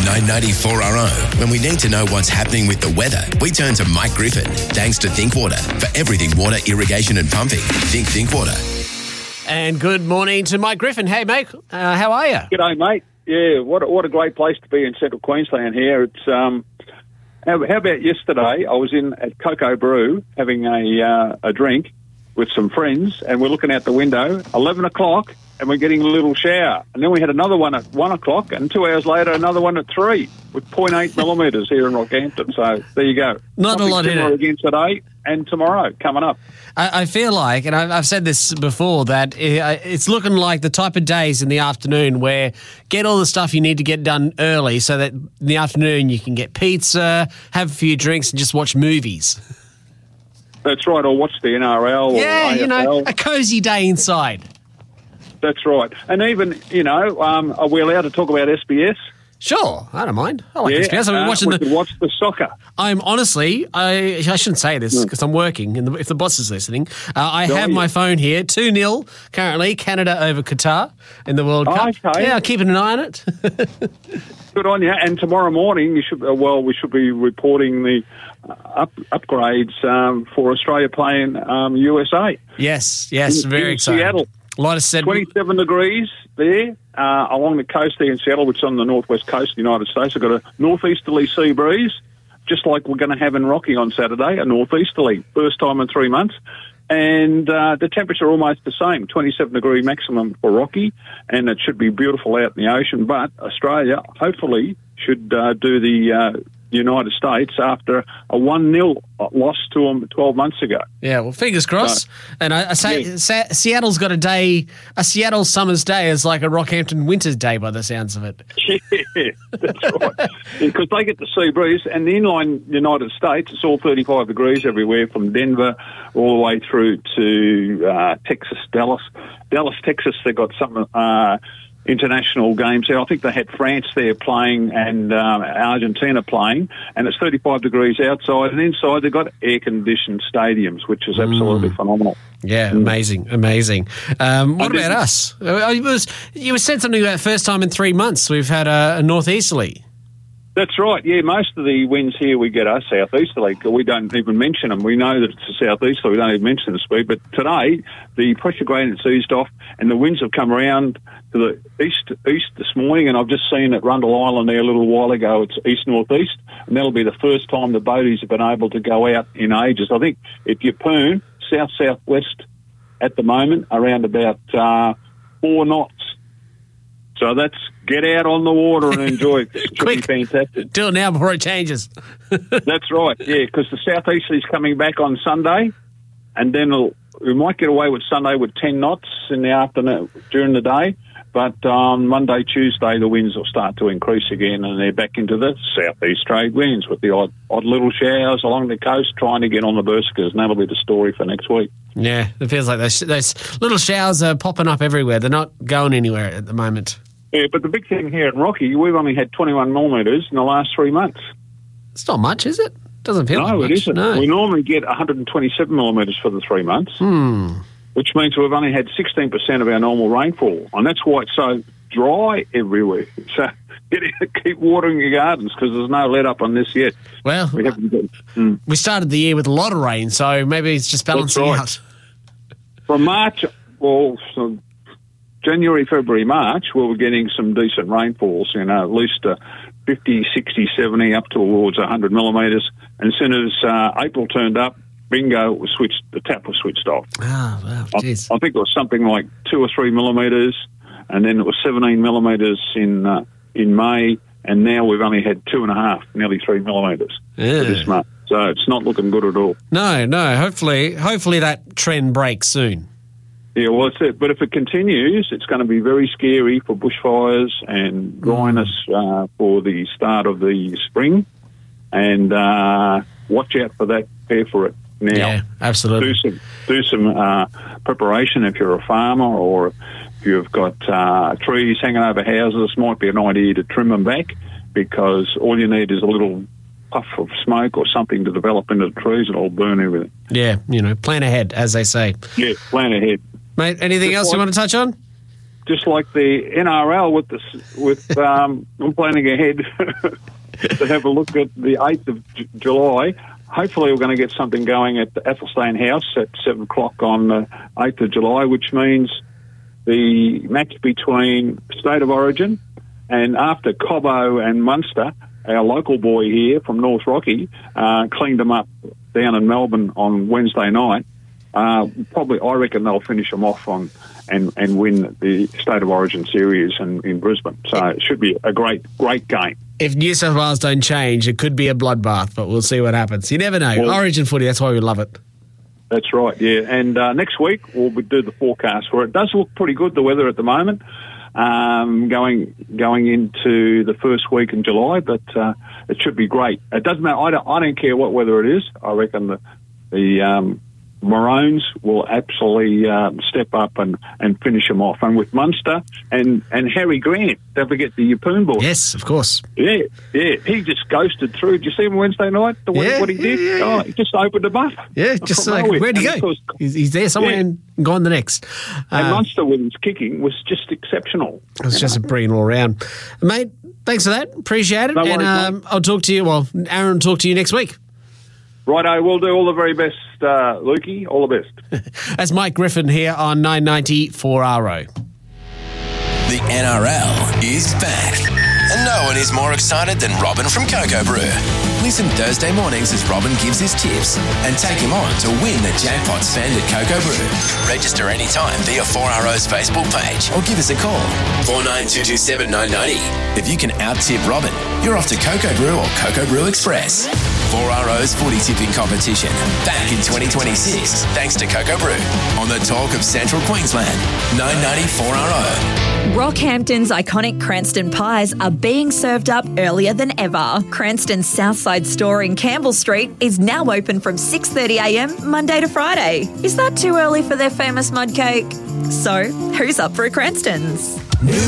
994RO. When we need to know what's happening with the weather, we turn to Mike Griffin. Thanks to Thinkwater. For everything water, irrigation and pumping, think Thinkwater. And good morning to Mike Griffin. Hey, mate, how are you? G'day, mate. Yeah, what a great place to be in central Queensland here. It's how about yesterday? I was in at Cocoa Brew having a drink with some friends, and we're looking out the window, 11 o'clock, and we're getting a little shower. And then we had another one at 1 o'clock, and 2 hours later, another one at 3 with 0.8 millimetres here in Rockhampton. So there you go. Not a lot in it. Again today and tomorrow coming up. I feel like, and I've said this before, that it's looking like the type of days in the afternoon where get all the stuff you need to get done early so that in the afternoon you can get pizza, have a few drinks and just watch movies. That's right, or watch the NRL or AFL. You know, a cosy day inside. That's right. And even, are we allowed to talk about SBS? Sure, I don't mind. I like SBS. I've been watching we could watch the soccer. I'm honestly, I shouldn't say this because I'm working, and if the boss is listening, I have my phone here, 2-0 currently, Canada over Qatar in the World Cup. Okay. Yeah, I'm keeping an eye on it. Good on you. And tomorrow morning, we should be reporting the upgrades for Australia playing USA. Yes, very exciting. Seattle. A lot of said 27 degrees there along the coast there in Seattle, which is on the northwest coast of the United States. I've got a northeasterly sea breeze, just like we're going to have in Rocky on Saturday, a northeasterly, first time in 3 months. And the temperature almost the same, 27-degree maximum for Rocky, and it should be beautiful out in the ocean. But Australia, hopefully, should do the United States after a 1-0 loss to them 12 months ago. Yeah, well, fingers crossed. And I say Seattle's got a Seattle summer's day is like a Rockhampton winter's day by the sounds of it. Yeah, that's right. Because they get the sea breeze, and the inland United States, it's all 35 degrees everywhere from Denver all the way through to Texas, Dallas, Texas. They've got some international games there. I think they had France there playing and Argentina playing, and it's 35 degrees outside, and inside they've got air-conditioned stadiums, which is absolutely phenomenal. Yeah, amazing. What about us? You said something about first time in 3 months we've had a northeasterly. That's right, yeah. Most of the winds here we get are southeasterly. We don't even mention them. We know that it's a southeasterly. We don't even mention the speed. But today, the pressure gradient's eased off and the winds have come around to the east this morning, and I've just seen at Rundle Island there a little while ago, it's east-northeast, and that'll be the first time the boaties have been able to go out in ages. I think at Yeppoon, south-southwest at the moment, around about 4 knots. So that's get out on the water and enjoy it. It should be fantastic. Do it now before it changes. That's right, yeah, because the southeasterly's coming back on Sunday, and then we might get away with Sunday with 10 knots in the afternoon during the day, but on Monday, Tuesday, the winds will start to increase again, and they're back into the southeast trade winds with the odd little showers along the coast trying to get on the Burskers, and that'll be the story for next week. Yeah, it feels like those little showers are popping up everywhere. They're not going anywhere at the moment. Yeah, but the big thing here in Rocky, we've only had 21 millimetres in the last 3 months. It's not much, is it? Doesn't feel like much. No, it isn't. No. We normally get 127 millimetres for the 3 months, which means we've only had 16% of our normal rainfall, and that's why it's so dry everywhere. So keep watering your gardens because there's no let up on this yet. Well, we started the year with a lot of rain, so maybe it's just balancing out. From March, January, February, March, we were getting some decent rainfalls, at least 50, 60, 70, up towards 100 millimetres. And as soon as April turned up, bingo, the tap was switched off. Oh, wow, jeez. I think it was something like 2 or 3 millimetres, and then it was 17 millimetres in May, and now we've only had 2.5, nearly 3 millimetres for this month. So it's not looking good at all. No. Hopefully that trend breaks soon. Yeah, well, that's it. But if it continues, it's going to be very scary for bushfires and dryness for the start of the spring. And watch out for that. Prepare for it now. Yeah, absolutely. Do some preparation if you're a farmer, or if you've got trees hanging over houses. Might be an idea to trim them back, because all you need is a little puff of smoke or something to develop into the trees, and it'll burn everything. Yeah, plan ahead, as they say. Yeah, plan ahead. Mate, anything else you want to touch on? just like the NRL with I'm planning ahead to have a look at the 8th of July. Hopefully we're going to get something going at the Athelstane House at 7 o'clock on the 8th of July, which means the match between State of Origin and after Cobbo and Munster, our local boy here from North Rocky, cleaned them up down in Melbourne on Wednesday night. Probably, I reckon they'll finish them off on and win the State of Origin series in Brisbane. So it should be a great game. If New South Wales don't change, it could be a bloodbath, but we'll see what happens. You never know. Well, Origin footy, that's why we love it. That's right, yeah. And next week we'll do the forecast for it. It does look pretty good, the weather at the moment, going into the first week in July, but it should be great. It doesn't matter. I don't care what weather it is. I reckon the Maroons will absolutely step up and finish them off. And with Munster and Harry Grant, don't forget the Yeppoon boy. Yes, of course. Yeah. He just ghosted through. Did you see him Wednesday night? What he did? Yeah. Oh, he just opened him up. Yeah, just like, where'd he go? He's there somewhere and gone the next. And Munster with his kicking was just exceptional. It was just a brilliant all round. Mate, thanks for that. Appreciate it. No worries, I'll talk to you. Well, Aaron will talk to you next week. Righto, we'll do all the very best, Lukey. All the best. That's Mike Griffin here on 990 4RO. The NRL is back. And no one is more excited than Robin from Cocoa Brew. Listen Thursday mornings as Robin gives his tips and take him on to win the jackpot spend at Cocoa Brew. Register anytime via 4RO's Facebook page or give us a call, 49227990. If you can out-tip Robin, you're off to Cocoa Brew or Cocoa Brew Express. 4RO's footy tipping competition back in 2026 thanks to Cocoa Brew on the talk of Central Queensland, 990 4RO. Rockhampton's iconic Cranston pies are being served up earlier than ever. Cranston's Southside store in Campbell Street is now open from 6:30am Monday to Friday. Is that too early for their famous mud cake? So, who's up for a Cranston's? New